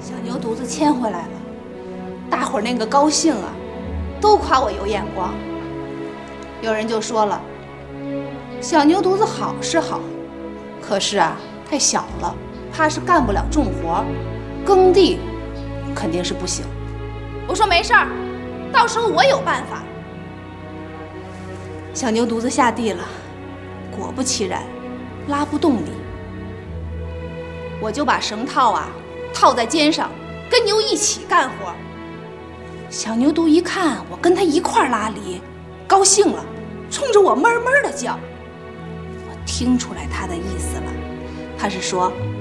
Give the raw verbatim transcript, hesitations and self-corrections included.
小牛犊子牵回来了，大伙儿那个高兴啊，都夸我有眼光。有人就说了，小牛犊子好是好，可是啊太小了，怕是干不了重活，耕地肯定是不行。我说没事儿，到时候我有办法。小牛犊子下地了，果不其然，拉不动犁。我就把绳套啊套在肩上，跟牛一起干活。小牛犊一看我跟他一块拉犁，高兴了，冲着我闷闷的叫。我听出来他的意思了，他是说